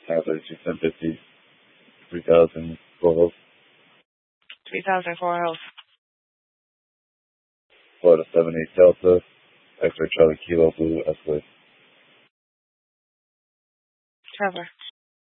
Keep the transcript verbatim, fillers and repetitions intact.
nine thirty-two, ten fifty, three thousand, four Hills. three thousand four Hills. Florida seven eight Delta, X-ray Charlie Kilo Blue Escalade. Trevor.